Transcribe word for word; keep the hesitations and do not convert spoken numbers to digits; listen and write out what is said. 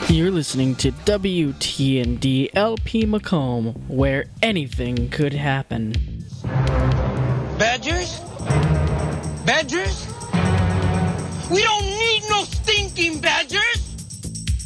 You're listening to W T N D L P Macomb, where anything could happen. Badgers? Badgers? We don't need no stinking badgers!